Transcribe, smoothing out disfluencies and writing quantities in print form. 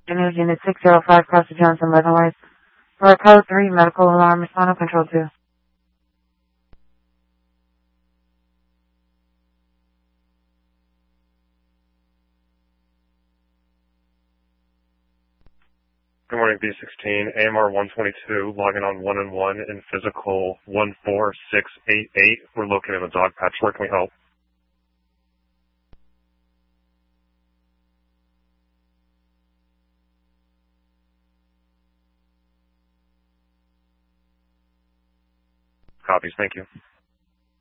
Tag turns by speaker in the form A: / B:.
A: News Unit 605, Crossy Johnson, Leavenworth. For Code 3, Medical Alarm, respond on Control 2.
B: Good morning, B16, AMR 122, logging on 1-1 in physical 14688. We're located in a dog patch. Where can we help? Copies, thank you.